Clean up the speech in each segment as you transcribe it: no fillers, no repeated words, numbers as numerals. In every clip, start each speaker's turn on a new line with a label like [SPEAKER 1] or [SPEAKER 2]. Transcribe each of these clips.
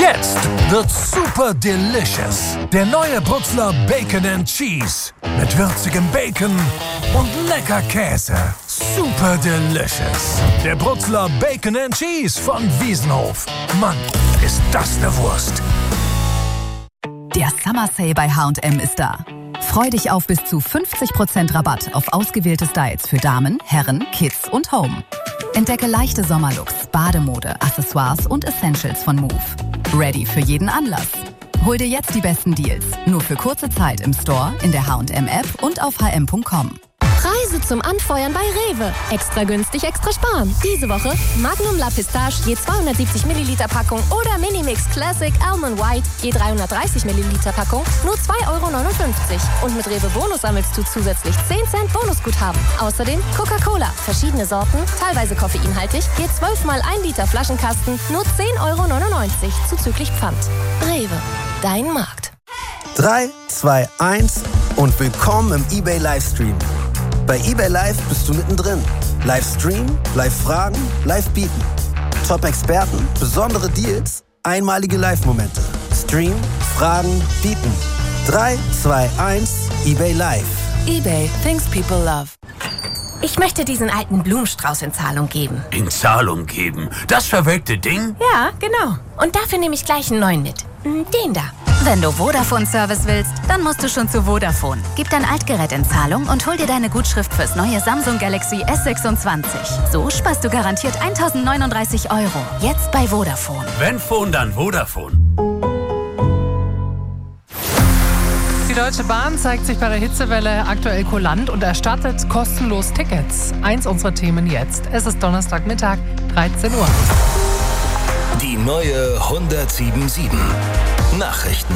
[SPEAKER 1] Jetzt wird super delicious. Der neue Brutzler Bacon and Cheese. Mit würzigem Bacon und lecker Käse. Super delicious. Der Brutzler Bacon and Cheese von Wiesenhof. Mann, ist das eine Wurst.
[SPEAKER 2] Der Summer Sale bei H&M ist da. Freu dich auf bis zu 50% Rabatt auf ausgewählte Styles für Damen, Herren, Kids und Home. Entdecke leichte Sommerlooks, Bademode, Accessoires und Essentials von Move. Ready für jeden Anlass. Hol dir jetzt die besten Deals. Nur für kurze Zeit im Store, in der H&M-App und auf hm.com.
[SPEAKER 3] Preise zum Anfeuern bei Rewe. Extra günstig, extra sparen. Diese Woche Magnum La Pistache je 270 Milliliter Packung oder Minimix Classic Almond White je 330 Milliliter Packung nur 2,59 €. Und mit Rewe Bonus sammelst du zusätzlich 10 Cent Bonusguthaben. Außerdem Coca-Cola, verschiedene Sorten, teilweise koffeinhaltig, je 12 mal 1 Liter Flaschenkasten nur 10,99 € zuzüglich Pfand. Rewe, dein Markt.
[SPEAKER 4] 3, 2, 1 und willkommen im eBay Livestream. Bei eBay Live bist du mittendrin. Livestream, Live-Fragen, Live-Bieten. Top-Experten, besondere Deals, einmalige Live-Momente. Stream, Fragen, Bieten. 3, 2, 1, eBay Live.
[SPEAKER 5] eBay, things people love.
[SPEAKER 6] Ich möchte diesen alten Blumenstrauß in Zahlung geben.
[SPEAKER 1] In Zahlung geben? Das verwelkte Ding?
[SPEAKER 6] Ja, genau. Und dafür nehme ich gleich einen neuen mit. Den da.
[SPEAKER 2] Wenn du Vodafone-Service willst, dann musst du schon zu Vodafone. Gib dein Altgerät in Zahlung und hol dir deine Gutschrift fürs neue Samsung Galaxy S26. So sparst du garantiert 1.039 €. Jetzt bei Vodafone.
[SPEAKER 1] Wenn Phone, dann Vodafone.
[SPEAKER 7] Die Deutsche Bahn zeigt sich bei der Hitzewelle aktuell kulant und erstattet kostenlos Tickets. Eins unserer Themen jetzt. Es ist Donnerstagmittag, 13 Uhr.
[SPEAKER 8] Die neue 107.7 Nachrichten.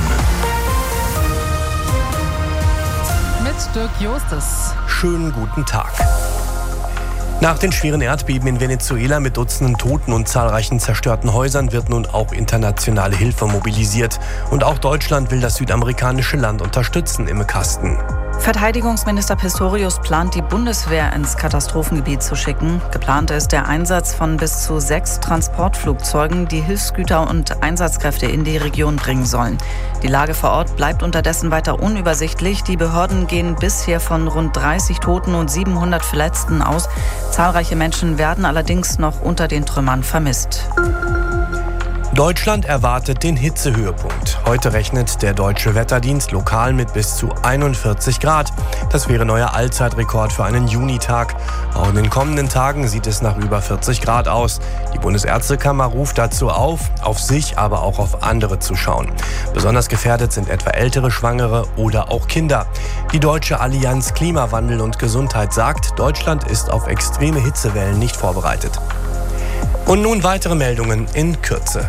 [SPEAKER 7] Mit Dirk Justus.
[SPEAKER 9] Schönen guten Tag. Nach den schweren Erdbeben in Venezuela mit Dutzenden Toten und zahlreichen zerstörten Häusern wird nun auch internationale Hilfe mobilisiert. Und auch Deutschland will das südamerikanische Land unterstützen im Kasten.
[SPEAKER 10] Verteidigungsminister Pistorius plant, die Bundeswehr ins Katastrophengebiet zu schicken. Geplant ist der Einsatz von bis zu 6 Transportflugzeugen, die Hilfsgüter und Einsatzkräfte in die Region bringen sollen. Die Lage vor Ort bleibt unterdessen weiter unübersichtlich. Die Behörden gehen bisher von rund 30 Toten und 700 Verletzten aus. Zahlreiche Menschen werden allerdings noch unter den Trümmern vermisst.
[SPEAKER 9] Deutschland erwartet den Hitzehöhepunkt. Heute rechnet der Deutsche Wetterdienst lokal mit bis zu 41 Grad. Das wäre neuer Allzeitrekord für einen Junitag. Auch in den kommenden Tagen sieht es nach über 40 Grad aus. Die Bundesärztekammer ruft dazu auf sich, aber auch auf andere zu schauen. Besonders gefährdet sind etwa ältere Schwangere oder auch Kinder. Die Deutsche Allianz Klimawandel und Gesundheit sagt, Deutschland ist auf extreme Hitzewellen nicht vorbereitet. Und nun weitere Meldungen in Kürze.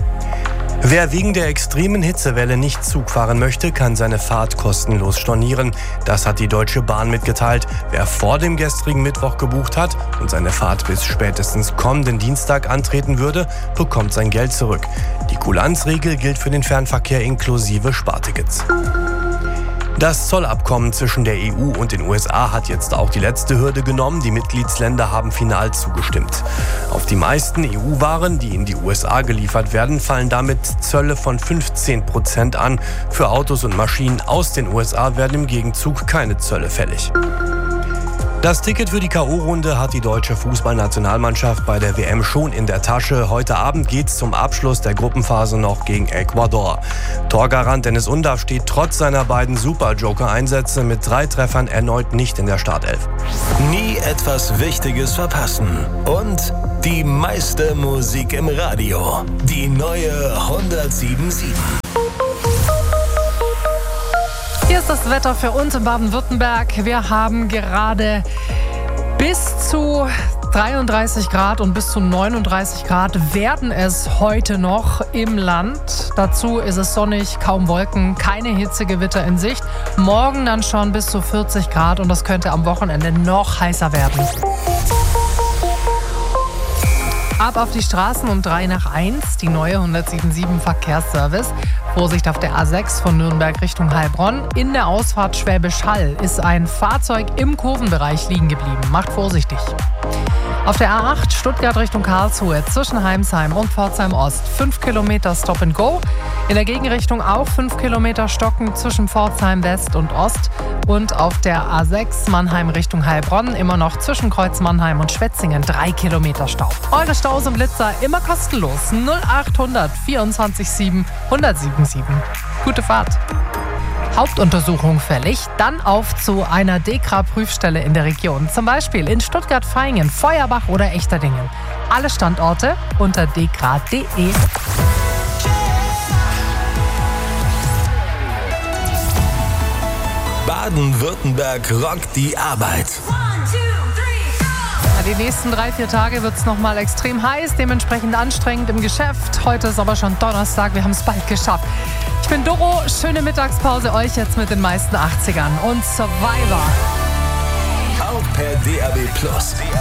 [SPEAKER 9] Wer wegen der extremen Hitzewelle nicht Zug fahren möchte, kann seine Fahrt kostenlos stornieren. Das hat die Deutsche Bahn mitgeteilt. Wer vor dem gestrigen Mittwoch gebucht hat und seine Fahrt bis spätestens kommenden Dienstag antreten würde, bekommt sein Geld zurück. Die Kulanzregel gilt für den Fernverkehr inklusive Spartickets. Das Zollabkommen zwischen der EU und den USA hat jetzt auch die letzte Hürde genommen. Die Mitgliedsländer haben final zugestimmt. Auf die meisten EU-Waren, die in die USA geliefert werden, fallen damit Zölle von 15% an. Für Autos und Maschinen aus den USA werden im Gegenzug keine Zölle fällig. Das Ticket für die K.O.-Runde hat die deutsche Fußballnationalmannschaft bei der WM schon in der Tasche. Heute Abend geht's zum Abschluss der Gruppenphase noch gegen Ecuador. Torgarant Dennis Undaff steht trotz seiner beiden Super-Joker-Einsätze mit 3 Treffern erneut nicht in der Startelf.
[SPEAKER 8] Nie etwas Wichtiges verpassen. Und die meiste Musik im Radio. Die neue 107.7.
[SPEAKER 7] Hier ist das Wetter für uns in Baden-Württemberg. Wir haben gerade bis zu 33 Grad und bis zu 39 Grad werden es heute noch im Land. Dazu ist es sonnig, kaum Wolken, keine Hitzegewitter in Sicht. Morgen dann schon bis zu 40 Grad und das könnte am Wochenende noch heißer werden. Ab auf die Straßen um 3 nach 1, die neue 107.7 Verkehrsservice. Vorsicht auf der A6 von Nürnberg Richtung Heilbronn. In der Ausfahrt Schwäbisch Hall ist ein Fahrzeug im Kurvenbereich liegen geblieben. Macht vorsichtig. Auf der A8 Stuttgart Richtung Karlsruhe zwischen Heimsheim und Pforzheim Ost 5 Kilometer Stop and Go. In der Gegenrichtung auch 5 Kilometer Stocken zwischen Pforzheim West und Ost. Und auf der A6 Mannheim Richtung Heilbronn immer noch zwischen Kreuz Mannheim und Schwetzingen 3 Kilometer Stau. Eure Staus und Blitzer immer kostenlos. 0800 24 7 1077. Gute Fahrt. Hauptuntersuchung fällig, dann auf zu einer DEKRA-Prüfstelle in der Region. Zum Beispiel in Stuttgart-Vaihingen, Feuerbach oder Echterdingen. Alle Standorte unter dekra.de.
[SPEAKER 8] Baden-Württemberg rockt die Arbeit.
[SPEAKER 7] Die nächsten 3-4 Tage wird es nochmal extrem heiß, dementsprechend anstrengend im Geschäft. Heute ist aber schon Donnerstag, wir haben es bald geschafft. Ich bin Doro, schöne Mittagspause euch jetzt mit den meisten 80ern und Survivor.
[SPEAKER 8] Auch per DAB+.